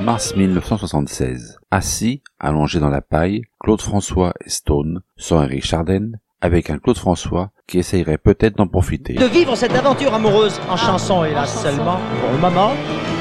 Mars 1976. Assis, allongé dans la paille, Claude François et Stone, sans Eric Chardin, avec un Claude François qui essayerait peut-être d'en profiter. De vivre cette aventure amoureuse en chanson, hélas seulement, pour le moment.